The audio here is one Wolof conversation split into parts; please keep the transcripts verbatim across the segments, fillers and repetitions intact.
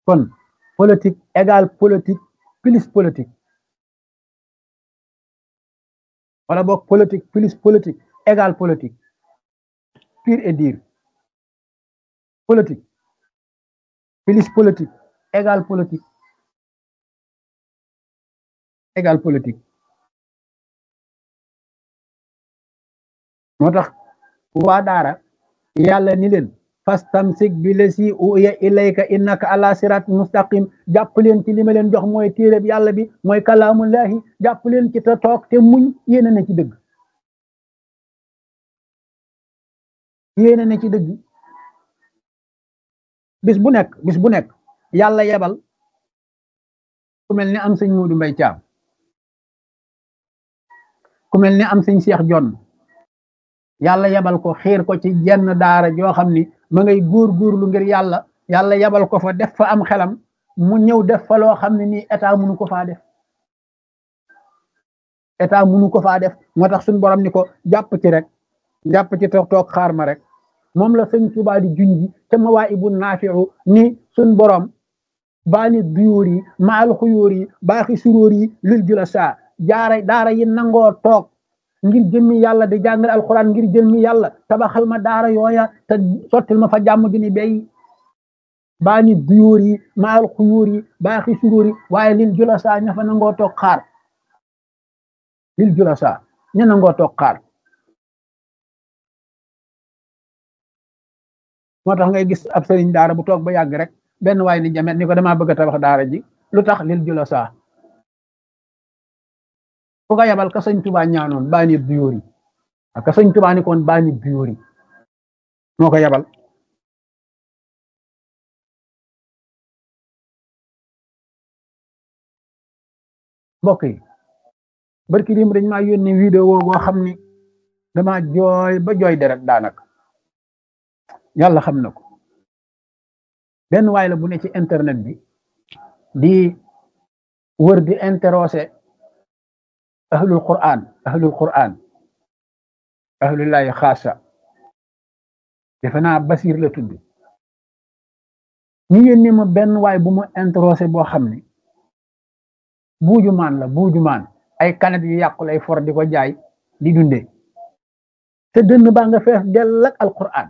kon politique égale politique plus politique wala boog politique plus politique égale politique pur et dire politique plus politique égale politique égale politique moo tax waa daara yàlla ni leen fastamsik bi lasi uya ilayka innaka ala sirat mustaqim jàpp leen ci li ma leen jox mooy téereb yàlla bi mooy kalaamullahi jàpp leen ci te toog te muñ yéene na ci dëgg yéene na ci dëgg bis bu nekk bis bu nekk yàlla yebal ku mel ni am sëñ Muudu Mbay Caam ku mel ni am sëñ Seex Jonn yàlla yebal ko xiir ko ci jenn daara joo xam ni ma ngay góor góorlu ngir yàlla yàlla yebal ko fa def fa am xelam mu ñëw def fa loo xam ne nii état munu ko faa def état munu ko faa def moo tax suñu borom ni ko jàpp ci rek jàpp ci toog toog xaar ma rek moom la sëñ Tuubaa di junji te Mawaahibu Naafi'u ni suñu borom baani duyóor yi maal xuyóor yi baaxi suróor yi lil jula saa jaara daara yi nangoo toog ngir jëmmi yàlla di jàngal alquran ngir jëmmi yàlla tabaxal ma daara yooya te sottil ma fa jàmm ju ni bay baani duyóor yi maal xuyóor yi baaxi suróor yi waaye lil jula saa ña fa nangoo toog xaar lil jula saa ña nangoo toog xaar moo tax ngay gis ab sëriñ daara bu toog ba yàgg rek benn waay ni jamet ni ko damaa bëgg a tabax daara ji lu tax lil jula saa fu ko yabal ka sëñ Tuubaa ñaanoon baani duyóor yi ak ka sëñ Tuubaa ni koon baani duyóor yi moo ko yabal mbokk yi barki dim dañ maa yónni vidéo boo xam ni dama jooy ba jooy deret daanaka yàlla xam na ko benn waay la bu ne ci internet bi di wër di interroger ahlul quran ahlul quran ahlullahi xaasa defe naa Basir la tudd ñu yónni ma benn waay bu mu interroger boo xam ni buuju maan la buuju maan ay kanet yu yàqu lay for di ko jaay di dunde te dënn baa nga fees dell ak alquran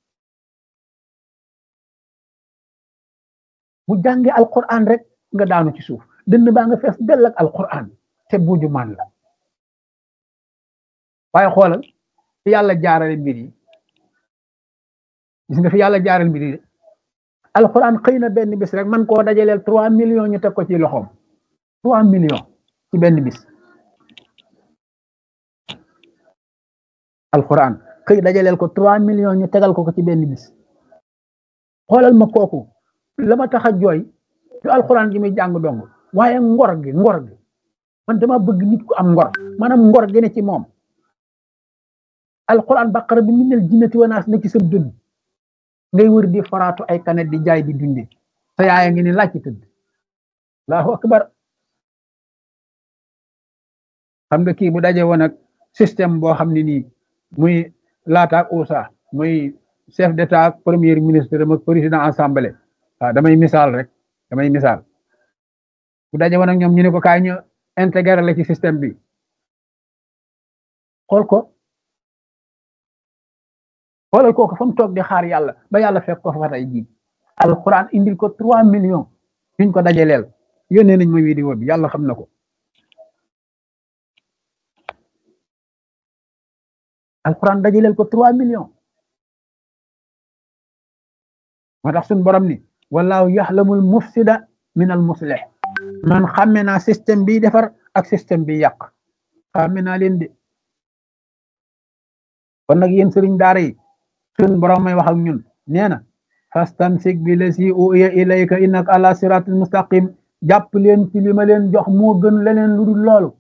bu jàngee alquran rek nga daanu ci suuf dënn baa nga fees dell ak alquran te buuju maan la waaye xoolal fi yàlla jaarale mbir yi gis nga fi yàlla jaarale mbir yi alquran xëy na benn bis rek man koo dajaleel trois millions ñu teg ko ci loxoom trois millions ci benn bis alquran xëy dajaleel ko trois millions ñu tegal ko ko ci benn bis xoolal ma kooku la ma tax a jooy du alquran ji muy jàng dong waaye ngor gi ngor gi man dama bëgg nit ku am ngor maanaam ngor gi ne ci moom alquran baqara bi minal jinnati wa naas ne ci sa dënn ngay wër di faraatu ay kanet di jaay di dunde sa yaaya ngi ni laaj ci tëdd allahu akbar xam nga kii bu daje woon ak système boo xam ne nii muy laataak usa muy chef d'état ak premier ministre ak président assemblée waaw damay misaal rek damay misaal bu daje woon ak ñoom ñu ne ko kaay ñu intégré la ci système bi xool ko xoolal kooku fa mu toog di xaar yàlla ba yàlla fekk ko fa tey jii alquran indil ko trois millions yuñ ko dajaleel yónnee nañ ma vidéo bi yàlla xam na ko alquran dajaleel ko trois millions moo tax suñ borom ni wallahu yaxlamul mufsida min al muslih man xàmme naa système bi defar ak système bi yàq xàmme naa leen de kon nag yéen sëriñ daara yi suñ borom may wax ak ñun nee na fastamsik bi lasi uya ilayka innaka ala siratul mustaqim jàpp leen ci li ma leen jox moo gën leneen lu dul loolu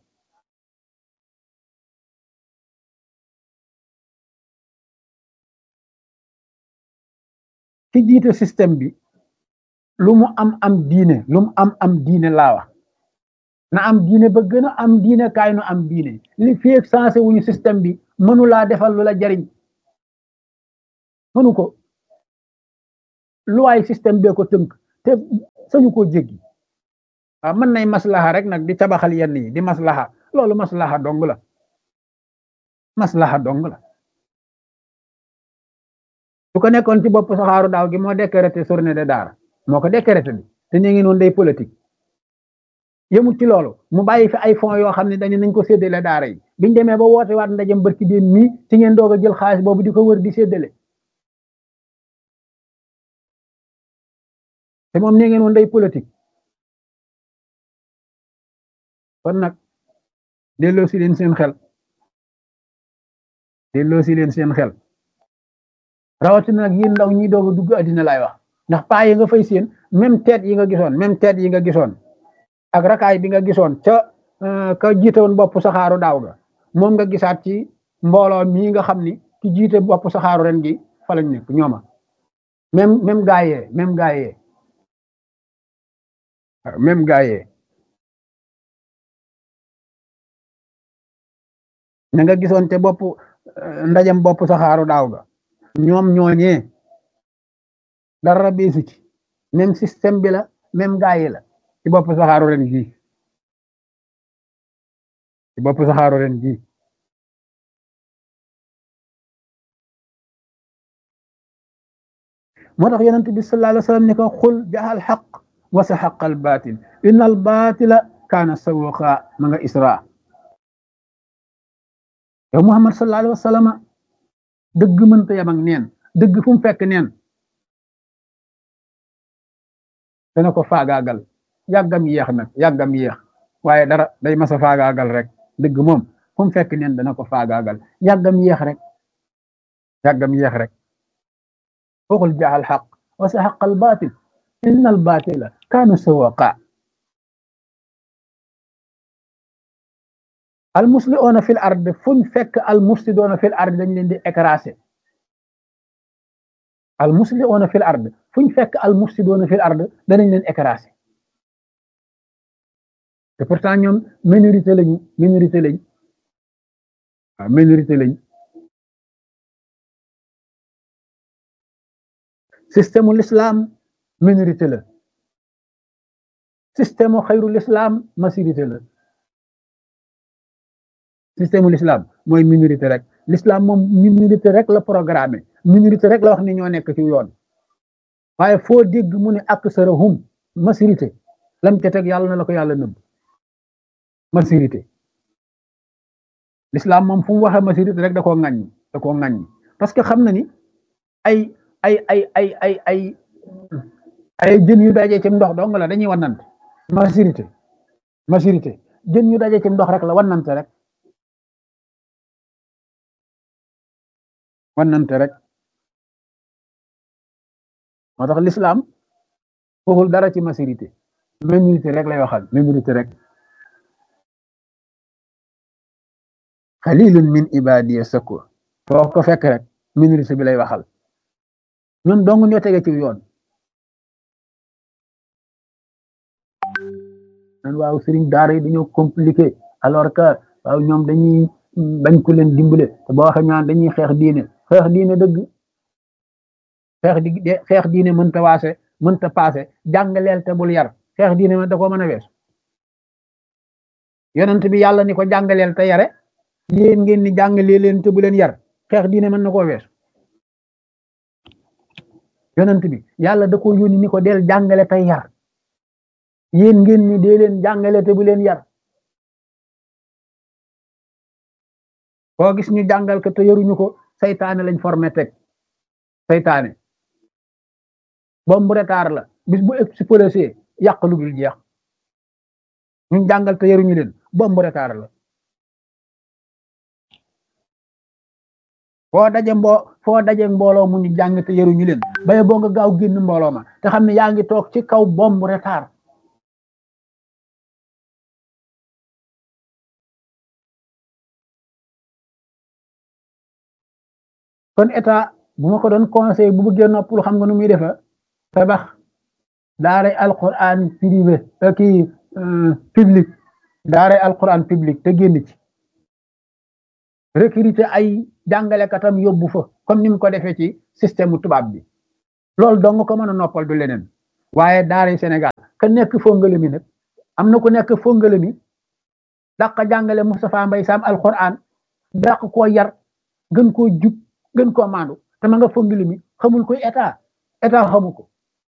ci jiite système bi lu mu am am diine lu mu am am diine laa wax na am diine ba gën a am diine kaay nu am diine li feeg sensé wuñu système bi mënu laa defal lu la jariñ mënu ko luwaay système bee ko tënk te sañu koo jéggi waaw mën nay maslaha rek nag di tabaxal yenn yi di maslaha loolu maslaha dong la maslaha dong la su ko nekkoon ci bopp saxaaru daaw gi moo décrété journée de daara moo ko décrété bi te ñu ngi noonu day politique yëmut ci loolu mu bàyyi fi ay fonds yoo xam ne dañu nañ ko séddale daara yi biñ demee ba woote waat ndajem barki déen mii ci ngeen doog a jël xaalis boobu di ko wër di séddale te moom nee ngeen woon day politique kon nag delloo si leen seen xel delloo si leen seen xel rawatina nag yéen ndaw ñi doog a dugg addina laay wax ndax paa yi nga fay seen même tête yi nga gisoon même tête yi nga gisoon ak rakaay bi nga gisoon ca ka jiite woon bopp saxaaru daaw ga moom nga gisaat ci mbooloo mii nga xam ni ki jiite bopp saxaaru ren gi fa lañ nekk ñooma même même gaayee même gaayee même gaayee na nga gisoon te bopp ndajam bopp saxaaru daaw ga ñoom ñooñee dara beesu ci même système bi la même gaayee la ci bopp saxaaru ren gi ci bopp saxaaru ren gi moo tax yonent bi sallallahu alayhi wa sallam ni ko xul jaxal xaq wa saxaqa al batil inna al batila kaana sawuqa ma nga isra yow Muhammad sallallahu alayhi wa sallam dëgg mënta yam ak neen dëgg fu mu fekk neen dana ko faagaagal yàggam yéex nag yàggam yéex waaye dara day masa faagaagal rek dëgg moom fu mu fekk neen dana ko faagaagal yàggam yéex rek yàggam yéex rek waxul jaa al xaq wa saxaqa al batil inna al batila kaana sawaqa al musliuna fil ard fuñ fekk al mufsiduna fil ard dañ leen di écraser al musliuna fil ard fuñ fekk al mufsiduna fil ard danañ leen écraser te pourtant ñoom minorité lañu minorité lañ waaw minorité lañ système u l'islam minorité la système u xayrul islam majorité la système u l'islam mooy minorité rek l'islam moom minorité rek la programmé minorité rek la wax ni ñoo nekk ci yoon waaye foo dégg mu ne aksarahum majorité lam ca teg yàlla na la ko yàlla nëbb majorité l'islam moom fu mu waxee majorité rek da koo ŋàññi da koo ŋàññi parce que xam na ni ay ay ay ay ay ay ay jën yu dajee ci ndox dong la dañuy wanante majorité majorité jën yu dajee ci ndox rek la wanante rek wanante rek moo tax l'islam waxul dara ci majorité minorité rek lay waxal minorité rek qalilun min ibadiya shakur foo ko fekk rek minorité bi lay waxal ñun dong ñoo tege ci yoon nan waaw sëriñ daara yi dañoo compliqué alors que waaw ñoom dañuy bañ ku leen dimbale te boo waxee ñaan dañuy xeex diine xeex diine dëgg xeex di xeex diine mënta waase mënta paase jàngaleel te bul yar xeex diine mën da koo mën a wees yonent bi yàlla ni ko jàngaleel te yare yéen ngeen ni jàngalee leen te bu leen yar xeex diine mën na koo wees yonent bi yàlla da ko yónni ni ko del jàngale tey yar yéen ngeen ni dee leen jàngale te bu leen yar koo gis ñu jàngal ko te yaruñu ko saytaane lañ formé teg saytaane bombu retard la bis bu explosé yàq lu dul jeex ñu jàngal te yaruñu leen bombu retard la foo daje mbo foo daje mbooloo mu ñu jàng te yaruñu leen baye boo nga gaaw génn mbooloo ma te xam ne yaa ngi toog ci kaw bombu retard kon état bu ma ko doon conseil bu bëggee noppalu xam nga nu muy defa tabax daaray alquran privé kii public daaray alquran public te génn ci recruter ay jàngalekatam yóbbu fa comme ni mu ko defee ci système tubaab bi loolu dong ko mën a noppal du leneen waaye daara Sénégal ka nekk fongale mi nag am na ku nekk fongale mi dàq jàngale Moustapha Mbaye Sam alquran dàq koo yar gën koo jub gën koo maandu te ma nga fongale mi xamul koy état état xamu ko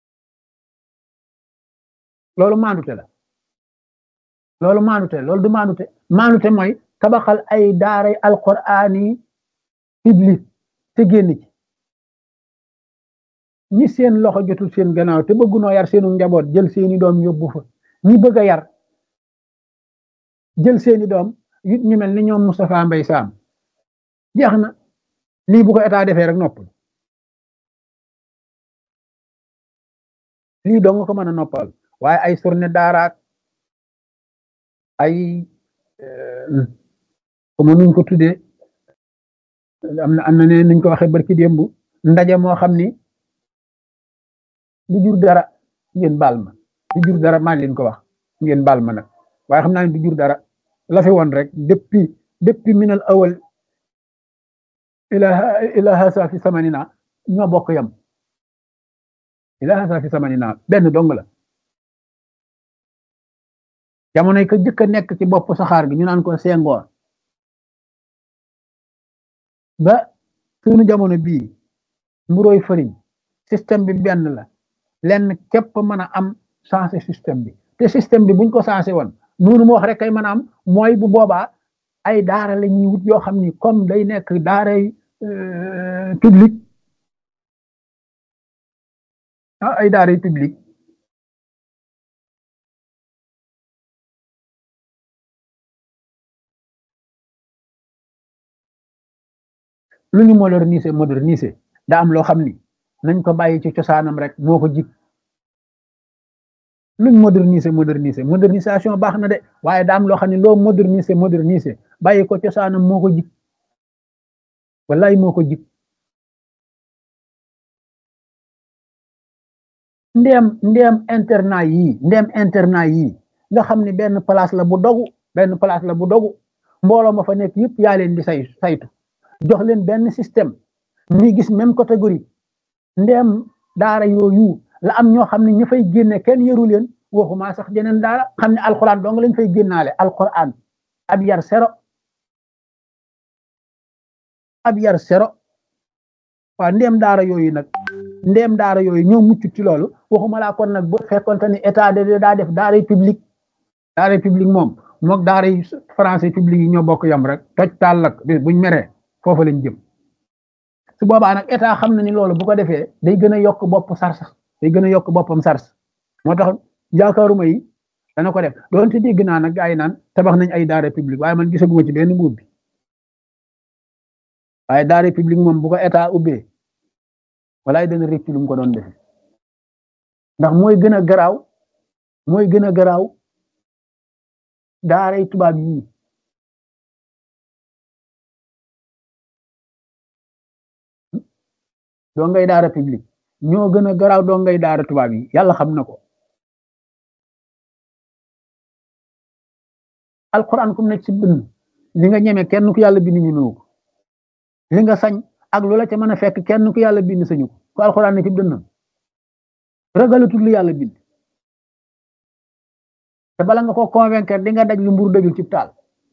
loolu maandute la loolu maandute loolu du maandute maandute mooy tabaxal ay daaray alquran yi public te génn ci ñi seen loxo jotul seen gannaaw te bëggunoo yar seenu njaboot jël seeni doom yóbbu fa ñi bëgg a yar jël seeni doom yit ñu mel ni ñoom Moustapha Mbaye Sam jeex na lii bu ko état defee rek noppal lii dong ko mën a noppal waaye ay surne daaraak ay comme nuñ ko tuddee am na am na ne nuñ ko waxee barki démb ndaje moo xam ni du jur dara ngeen baal ma du jur dara maa leen ko wax ngeen baal ma nag waaye xam naa ne du jur dara la fi woon rek depuis depuis minal awal ila ila hasa fi samanina ñoo bokk yam ila hasa fi samanina benn dong la jamonoy ko jëkk a nekk ci bopp saxaar gi ñu naan ko Senghor ba suñu jamono bii mburoy fëriñ système bi benn la lenn képp mën a am changé système bi te système bi buñ ko changé woon noonu mu wax rek kay mën a am mooy bu boobaa ay daara la ñuy wut yoo xam ni comme day nekk daaray public ah ay daaray public lu ñu moderniser moderniser daa am loo xam ni nañ ko bàyyi ci cosaanam rek moo ko jig luñ moderniser moderniser modernisation baax na de waaye daa am loo xam ne loo moderniser moderniser bàyyi ko cosaanam moo ko jig wallaay moo ko jig ndeem ndeem internat yii ndeem internat yii nga xam ne benn place la bu dogu benn place la bu dogu mbooloo ma fa nekk yëpp yaa leen di say saytu jox leen benn système ñuy gis même catégorie ndeem daara yooyu la am ñoo xam ne ñu fay génne kenn yëru leen waxuma sax jeneen daara xam ne alquran dong lañ fay génnaale alquran ab yar sero ab yar sero waaw ndeem daara yooyu nag ndeem daara yooyu ñoo mucc ci loolu waxuma laa kon nag bu fekkonte ni état de daa def daaray public daaray public moom mook daaray français public yi ñoo bokk yam rek toj taal lak buñ meree foofa lañ jëm su boobaa nag état xam na ni loolu bu ko defee day gën a yokk bopp sars day gën a yokk boppam sars moo tax yaakaaruma yi dana ko def doonte dégg naa nag gaa yi naan tabax nañ ay daara public waaye man gisaguma ci benn mbuub bi waaye daara public moom bu ko état ubbee walaay dana rëcc lu mu ko doon defe ndax mooy gën a garaaw mooy gën a garaaw daaray tubaab yii doo ngay daara public ñoo gën a garaaw doo ngay daara tubaab yi yàlla xam na ko alquran kum nekk ci bind li nga ñeme kenn ku yàlla bind ñemewu ko li nga sañ ak lu la ca mën a fekk kenn ku yàlla bind sañu ko ku alquran ne ci dënnam ragalatul lu yàlla bind te bala nga ko convaincre di nga daj lu mburu dajul ci taal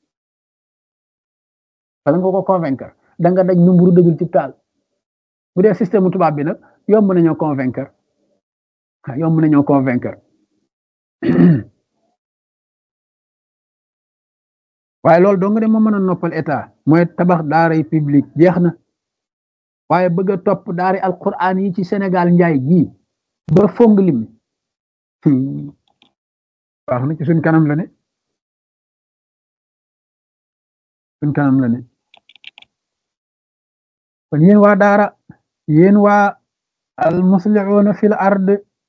bala nga ko convaincre da nga daj lu mburu dajul ci taal bu dee système tubaab bi nag yomb nañoo convaincre yomb nañoo convaincre waaye loolu dong de moo mën a noppal état mooy tabax daaray public jeex na waaye bëgg a topp daari alquran yi ci Sénégal njaay gii ba fong lim baax na ci suñ kanam la ne suñ kanam la ne kon yéen waa daara yéen waa almuslihuuna fil ard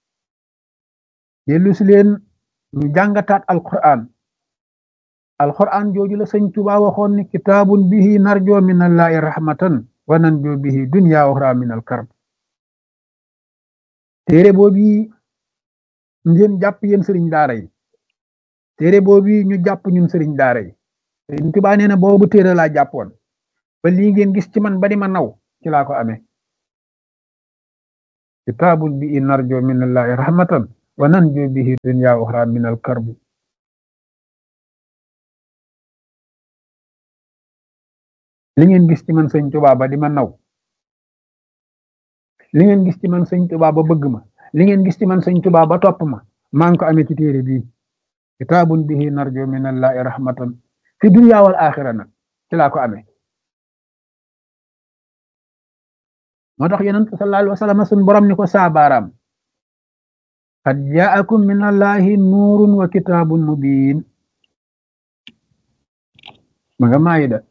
dellu si leen ñu jàngataat alquran alquran jooju la sëñ Tuubaa waxoon ni kitaabun bihi narjoo min allahi rahmatan wa nanjoo bihi dunya wa uxra min alkarb téere boobu ngeen jàpp yéen sëriñ daara yi téere boobu ñu jàpp ñun sëriñ daara yi sëñ Tuubaa nee na boobu téere laa jàppoon ba lii ngeen gis ci man ba di ma naw ci laa ko amee kitaabun bihi narjo min allahi rahmatan wa nanjo bihi dunya uxra min al karbi li ngeen gis ci man sëñ Tuubaa ba di ma naw li ngeen gis ci man sëñ Tuubaa ba bëgg ma li ngeen gis ci man sëñ Tuubaa ba topp ma maa ngi ko amee ci téere bii kitaabun bihi narjo min allahi rahmatan fi dunya wal axira nag ci laa ko amee moo tax yonent sallallahu alayhi wa sallam sun borom ni ko saabaaraam qad jaakum min allahi nuurun wa kitaabun mubiin ma nga maayida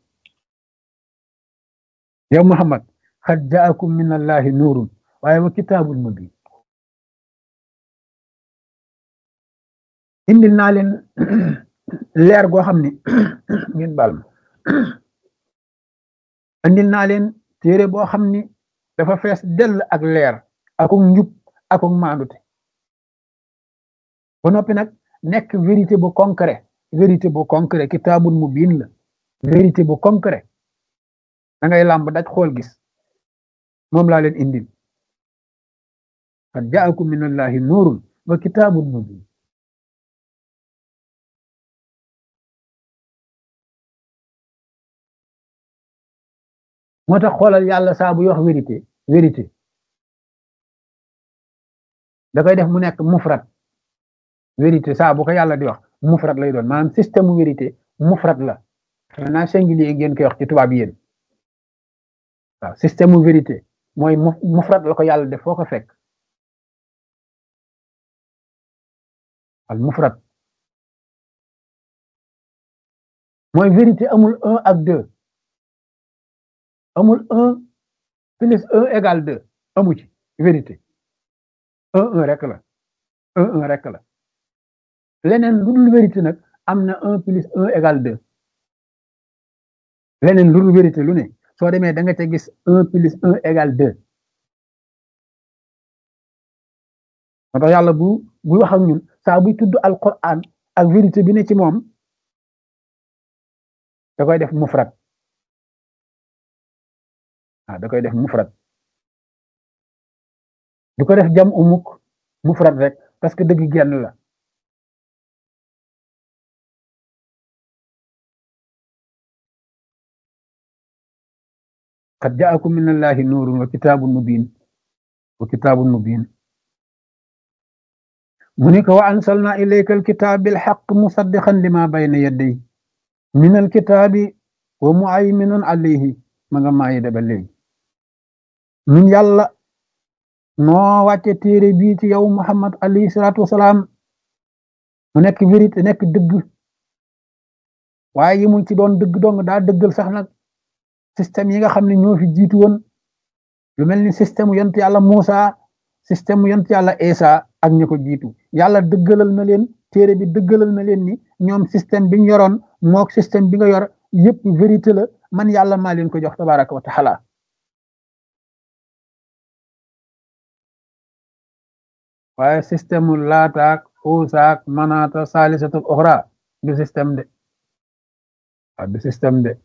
yow Muhammad qad jaakum min allahi nuurun waaye wa kitaabun mubiin indil naa leen leer goo xam ni ngeen baal ma indil naa leen téere boo xam ni dafa fees dell ak leer akuk njub akuk maandute ba noppi nag nekk vérité bu concret vérité bu concret kitaabun mubiin la vérité bu concret da ngay làmb daj xool gis moom laa leen indil qad jaakum min allahi nuurun wa kitaabun mubiin moo tax xoolal yàlla saa buy wax vérité vérité da koy def mu nekk mufrat vérité saa bu ko yàlla di wax mufrat lay doon maanaam système vérité mufrat la maintenant singulier ngeen koy wax ci tubaab yéen waaw système vérité mooy mufrat la ko yàlla def foo ko fekk al mufrat mooy vérité amul un ak deux amul un plus un égale deux amu ci vérité un un rek la un un rek la leneen lu dul vérité nag am na un plus un égale deux leneen lu dul vérité lu ne soo demee da nga ca gis un plus un égale deux moo tax yàlla bu buy wax ak ñun saa buy tudd alquran ak vérité bi ne ci moom da koy def mufrat ah da koy def mufrat du ko def jam umuk mufrat rek parce que dëgg genn la qad jaakum min allahi nuurun wa kitaabun mubiin wa kitaabun mubiin mu ni ko wa ansalna ilayka alkitaab bilxaq musaddiqan lima bayna yadday min alkitaabi wa muayminun alayhi ma nga maayi da ba léegi ñun yàlla noo wàcce téere bii ci yow Muhammad alayhi salaatu wasalaam mu nekk vérité nekk dëgg waaye yimul ci doon dëgg dong daa dëggal sax nag système yi nga xam ne ñoo fi jiitu woon lu mel ni système yont yàlla Muusa système yont yàlla Isa ak ñi ko jiitu yàlla dëggalal na leen téere bi dëggalal na leen ni ñoom système bi ñu yoroon mook système bi nga yor yépp vérité la man yàlla maa leen ko jox tabaraka wa taala waaye système laataak uusaak manaata saalisatul oxra du système de waaw du système de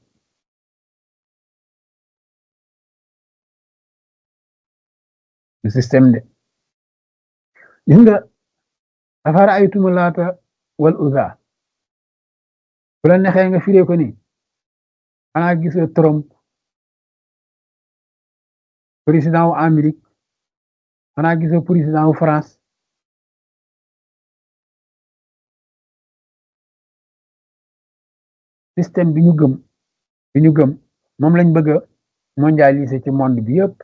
du système de gis nga afara aytumu laata wal uza bu la nexee nga firee ko ni xanaa gisoo Trump président wu Amérique xanaa gisoo président wu France système bi ñu gëm bi ñu gëm moom lañ bëgg a mondialiser ci monde bi yëpp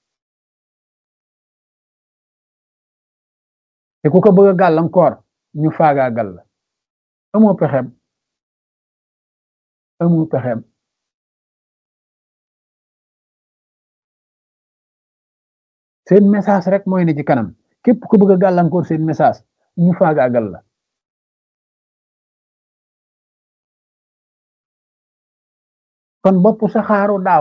te ku ko bëgg a gàllankoor ñu faagaagal la amoo pexem amoo pexem seen message rek mooy ne ci kanam képp ku bëgg a gàllankoor seen message ñu faagaagal la kon bopp saxaaru daaw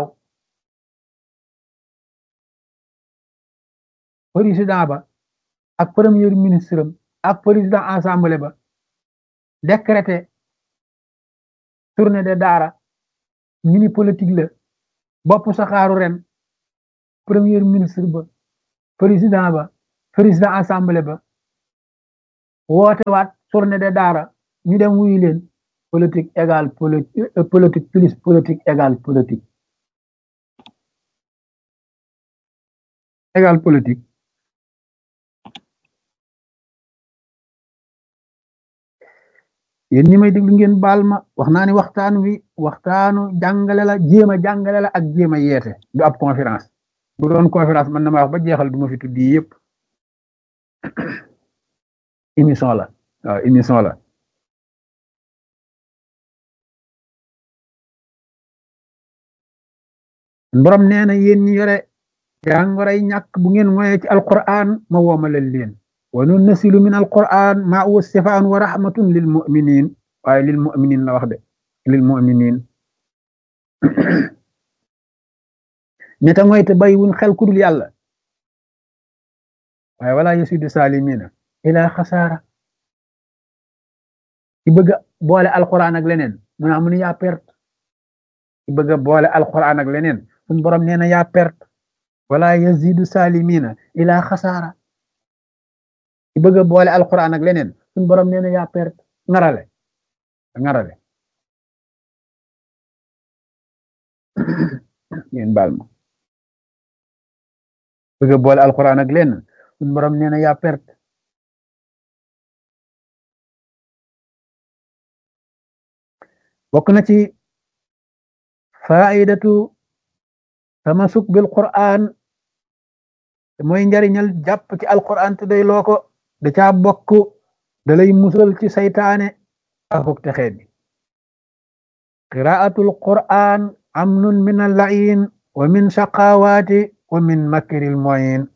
président ba ak premier ministre am ak président assemblée ba décrété tournée de daara ñu ni politique la bopp saxaaru ren premier ministre ba président ba président assemblée ba woote waat journée de daara ñu dem wuyu leen politique égale politique politique plus politique égale politique égale politique yéen ñi may déglu ngeen baal ma wax naa ni waxtaan wi waxtaanu jàngale la jéem a jàngale la ak jéem a yeete du ab conférence bu doon conférence man na ma wax ba jeexal du ma fi tuddi yëpp émission la waaw émission la borom nee na yéen ñi yore jàngoray ñàkk bu ngeen moye ci alquran ma woomalal leen wa nunnasilu min alquran ma huwa sifaan wa rahmatun lil muminin waaye lil muminin la wax de lil muminin ñeta ngoy te bay wuñ xel ku dul yàlla waaye wala yasidu salimina ila xasaara ci bëgg a boole alquran ak leneen mu naa mu ne yaa perte ci bëgg a boole alquran ak leneen suñ borom nee na yaa perte wala yazidu salimina ila xasaara ci bëgg a boole alquran ak leneen suñ borom nee na yaa perte ngarale ngarale ngeen baal ma bëgg a boole alquran ak leneen suñ borom nee na yaa perte bokk na ci faidatu tamasuk bil quran mooy njariñal jàpp ci alquran te day loo ko da caa bokk da lay musal ci saytaane akuk texee bi qiraatul quran amnun min al-layin wa min shaqawaati wa min makril mu'in